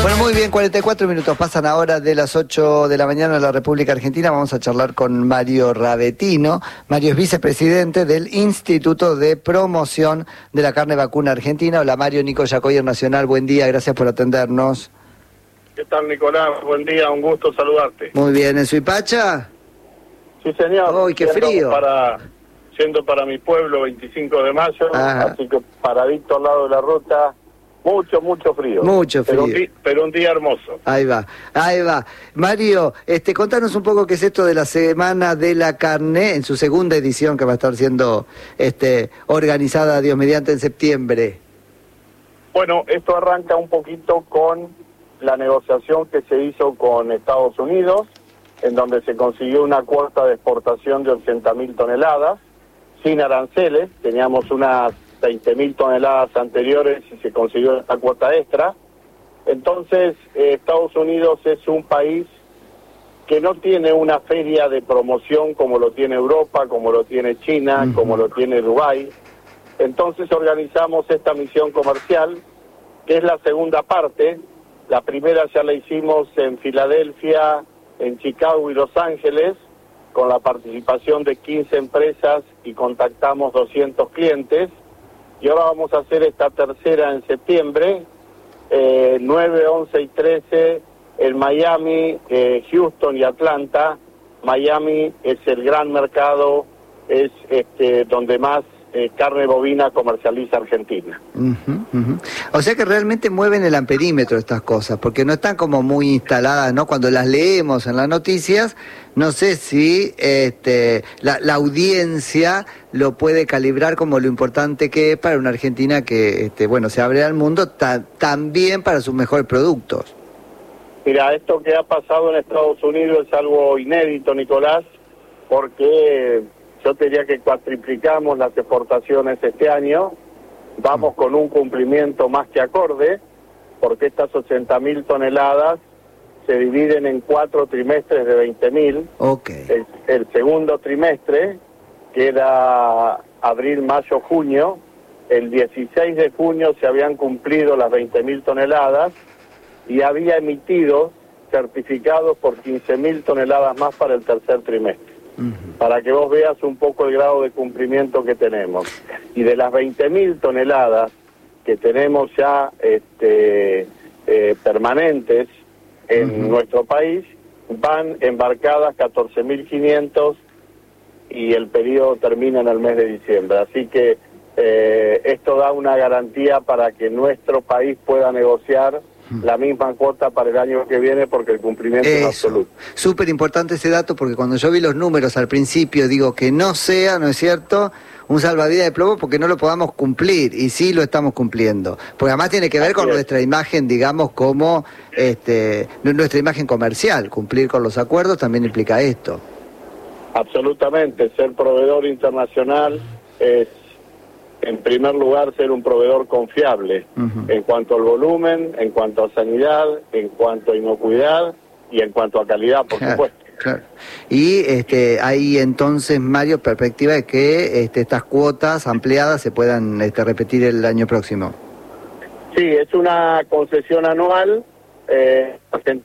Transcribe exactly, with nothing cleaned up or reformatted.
Bueno, muy bien, cuarenta y cuatro minutos pasan ahora de las ocho de la mañana en la República Argentina. Vamos a charlar con Mario Ravetino. Mario es vicepresidente del Instituto de Promoción de la Carne Vacuna Argentina. Hola Mario, Nico Yacoyer Nacional, buen día, gracias por atendernos. ¿Qué tal, Nicolás? Buen día, un gusto saludarte. Muy bien, ¿en Suipacha? Sí, señor. ¡Uy, qué Siendo frío! Para, siendo para mi pueblo, veinticinco de mayo, Ajá. Así que paradito al lado de la ruta, mucho, mucho frío. Mucho frío. Pero un, di, pero un día hermoso. Ahí va, ahí va. Mario, este, contanos un poco qué es esto de la Semana de la Carne, en su segunda edición que va a estar siendo este, organizada, Dios mediante, en septiembre. Bueno, esto arranca un poquito con la negociación que se hizo con Estados Unidos, en donde se consiguió una cuota de exportación de ochenta mil toneladas, sin aranceles. Teníamos unas veinte mil toneladas anteriores y se consiguió esta cuota extra. Entonces, eh, Estados Unidos es un país que no tiene una feria de promoción como lo tiene Europa, como lo tiene China, uh-huh. como lo tiene Dubái. Entonces organizamos esta misión comercial, que es la segunda parte. La primera ya la hicimos en Filadelfia, en Chicago y Los Ángeles, con la participación de quince empresas y contactamos doscientos clientes. Y ahora vamos a hacer esta tercera en septiembre, eh, nueve, once y trece en Miami, eh, Houston y Atlanta. Miami es el gran mercado, es este donde más eh, carne bovina comercializa Argentina. Uh-huh, uh-huh. O sea que realmente mueven el amperímetro estas cosas, porque no están como muy instaladas, ¿no? Cuando las leemos en las noticias, no sé si este, la, la audiencia lo puede calibrar como lo importante que es para una Argentina que, este, bueno, se abre al mundo ta- también para sus mejores productos. Mira, esto que ha pasado en Estados Unidos es algo inédito, Nicolás, porque yo te diría que cuatriplicamos las exportaciones este año, vamos con un cumplimiento más que acorde, porque estas ochenta mil toneladas se dividen en cuatro trimestres de veinte mil. Okay. El, el segundo trimestre, que era abril, mayo, junio, el dieciséis de junio se habían cumplido las veinte mil toneladas y había emitido certificados por quince mil toneladas más para el tercer trimestre. Uh-huh. Para que vos veas un poco el grado de cumplimiento que tenemos. Y de las veinte mil toneladas que tenemos ya este, eh, permanentes en uh-huh. nuestro país, van embarcadas catorce mil quinientos y el periodo termina en el mes de diciembre. Así que eh, esto da una garantía para que nuestro país pueda negociar la misma cuota para el año que viene, porque el cumplimiento Eso. es absoluto. Súper importante ese dato, porque cuando yo vi los números al principio, digo que no sea, ¿no es cierto?, un salvavidas de plomo porque no lo podamos cumplir, y sí lo estamos cumpliendo. Porque además tiene que ver con nuestra imagen, digamos, como este, nuestra imagen comercial. Cumplir con los acuerdos también implica esto. Absolutamente, ser proveedor internacional es, en primer lugar, ser un proveedor confiable, uh-huh. en cuanto al volumen, en cuanto a sanidad, en cuanto a inocuidad y en cuanto a calidad, por claro, supuesto. Claro. Y este, hay entonces, Mario, perspectiva de que este, estas cuotas ampliadas se puedan este, repetir el año próximo. Sí, es una concesión anual. Eh,